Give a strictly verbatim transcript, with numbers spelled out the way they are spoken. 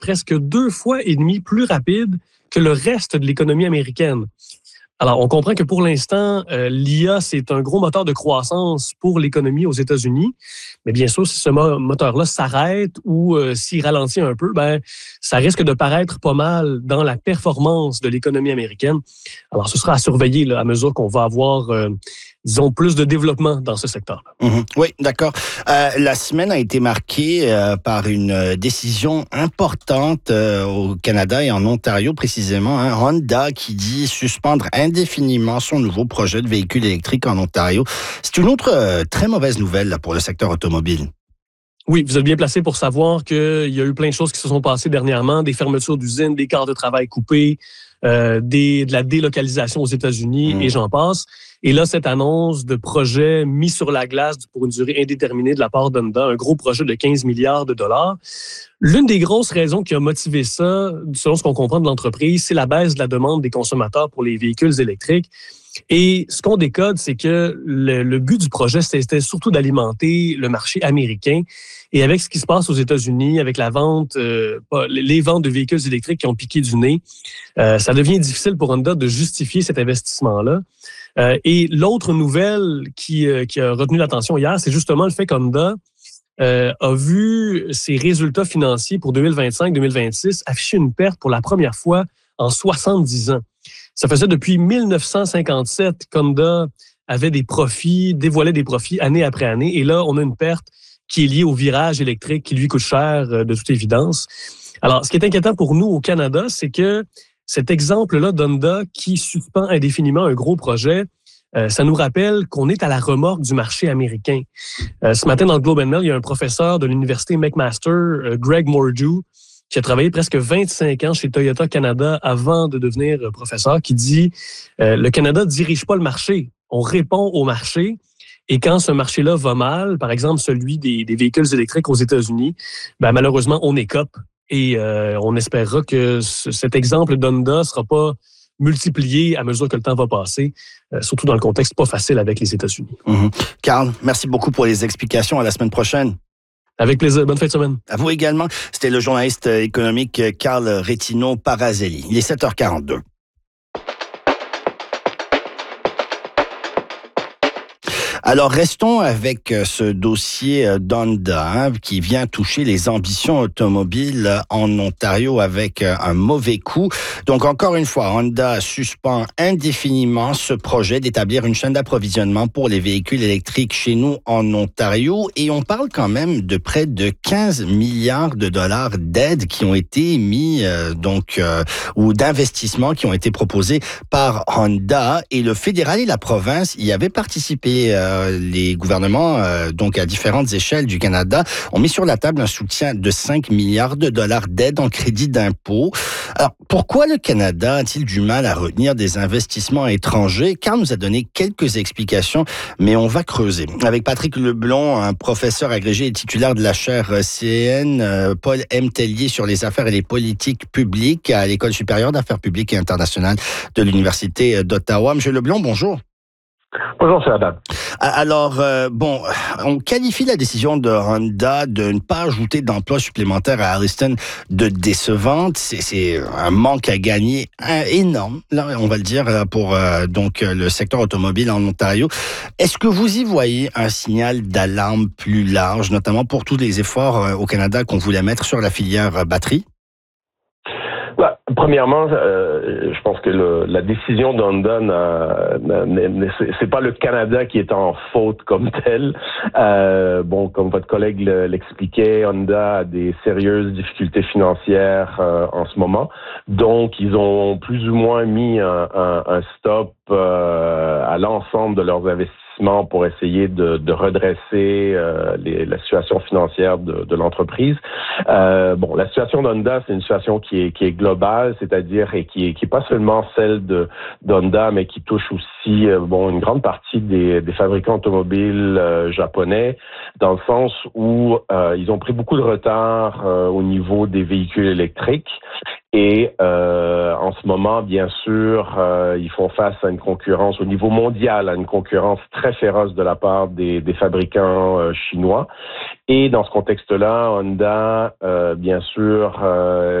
presque deux fois et demi plus rapide que le reste de l'économie américaine. Alors, on comprend que pour l'instant, euh, l'I A, c'est un gros moteur de croissance pour l'économie aux États-Unis. Mais bien sûr, si ce mo- moteur-là s'arrête ou euh, s'il ralentit un peu, ben, ça risque de paraître pas mal dans la performance de l'économie américaine. Alors, ce sera à surveiller là, à mesure qu'on va avoir, euh, disons, plus de développement dans ce secteur-là. Mmh. Oui, d'accord. Euh, la semaine a été marquée euh, par une décision importante euh, au Canada et en Ontario précisément. Hein, Honda qui dit suspendre indéfiniment son nouveau projet de véhicule électrique en Ontario. C'est une autre euh, très mauvaise nouvelle là, pour le secteur automobile. Oui, vous êtes bien placé pour savoir qu'il y a eu plein de choses qui se sont passées dernièrement, des fermetures d'usines, des quarts de travail coupés, euh, des, de la délocalisation aux États-Unis mmh. et j'en passe. Et là, cette annonce de projet mis sur la glace pour une durée indéterminée de la part d'Honda, un gros projet de quinze milliards de dollars. L'une des grosses raisons qui a motivé ça, selon ce qu'on comprend de l'entreprise, c'est la baisse de la demande des consommateurs pour les véhicules électriques. Et ce qu'on décode, c'est que le, le but du projet, c'était surtout d'alimenter le marché américain. Et avec ce qui se passe aux États-Unis, avec la vente, euh, les ventes de véhicules électriques qui ont piqué du nez, euh, ça devient difficile pour Honda de justifier cet investissement-là. Euh, et l'autre nouvelle qui, euh, qui a retenu l'attention hier, c'est justement le fait qu'Honda euh, a vu ses résultats financiers pour deux mille vingt-cinq deux mille vingt-six afficher une perte pour la première fois en soixante-dix ans. Ça faisait depuis mille neuf cent cinquante-sept qu'Honda avait des profits, dévoilait des profits année après année. Et là, on a une perte qui est liée au virage électrique qui lui coûte cher, de toute évidence. Alors, ce qui est inquiétant pour nous au Canada, c'est que cet exemple-là d'Honda qui suspend indéfiniment un gros projet, euh, ça nous rappelle qu'on est à la remorque du marché américain. Euh, ce matin, dans le Globe and Mail, il y a un professeur de l'université McMaster, euh, Greg Mordew, qui a travaillé presque vingt-cinq ans chez Toyota Canada avant de devenir professeur, qui dit euh, le Canada ne dirige pas le marché, on répond au marché. Et quand ce marché-là va mal, par exemple celui des, des véhicules électriques aux États-Unis, ben malheureusement, on écope. Et euh, on espérera que ce, cet exemple d'Honda ne sera pas multiplié à mesure que le temps va passer, euh, surtout dans le contexte pas facile avec les États-Unis. Mmh. Carl, merci beaucoup pour les explications. À la semaine prochaine. Avec plaisir. Bonne fin de semaine. À vous également. C'était le journaliste économique Carl Retino-Parazelli. Il est sept heures quarante-deux. Alors, restons avec ce dossier d'Honda hein, qui vient toucher les ambitions automobiles en Ontario avec un mauvais coup. Donc, encore une fois, Honda suspend indéfiniment ce projet d'établir une chaîne d'approvisionnement pour les véhicules électriques chez nous en Ontario. Et on parle quand même de près de quinze milliards de dollars d'aides qui ont été mis, euh, donc, euh, ou d'investissements qui ont été proposés par Honda. Et le fédéral et la province y avaient participé. Euh, les gouvernements, euh, donc à différentes échelles du Canada, ont mis sur la table un soutien de cinq milliards de dollars d'aide en crédit d'impôt. Alors, pourquoi le Canada a-t-il du mal à retenir des investissements étrangers? Carl nous a donné quelques explications, mais on va creuser. Avec Patrick Leblond, un professeur agrégé et titulaire de la chaire C N, euh, Paul M. Tellier sur les affaires et les politiques publiques à l'École supérieure d'affaires publiques et internationales de l'Université d'Ottawa. Monsieur Leblond, bonjour. Bonjour, c'est Adam. Alors, euh, bon, on qualifie la décision de Honda de ne pas ajouter d'emplois supplémentaires à Alliston de décevante. C'est, c'est un manque à gagner énorme, là, on va le dire, pour euh, donc le secteur automobile en Ontario. Est-ce que vous y voyez un signal d'alarme plus large, notamment pour tous les efforts euh, au Canada qu'on voulait mettre sur la filière batterie? Bah, premièrement, euh, je pense que le, la décision d'Honda, n'a, n'a, n'a, c'est pas le Canada qui est en faute comme tel. Euh, bon, comme votre collègue l'expliquait, Honda a des sérieuses difficultés financières euh, en ce moment. Donc, ils ont plus ou moins mis un, un, un stop euh, à l'ensemble de leurs investissements pour essayer de, de redresser euh, les, la situation financière de, de l'entreprise. Euh, bon, la situation d'Honda, c'est une situation qui est, qui est globale, c'est-à-dire et qui est, qui est pas seulement celle de d'Honda, mais qui touche aussi euh, bon une grande partie des, des fabricants automobiles euh, japonais, dans le sens où euh, ils ont pris beaucoup de retard euh, au niveau des véhicules électriques. Et euh, en ce moment, bien sûr, euh, ils font face à une concurrence au niveau mondial, à une concurrence très féroce de la part des, des fabricants euh, chinois. Et dans ce contexte-là, Honda, euh, bien sûr, euh,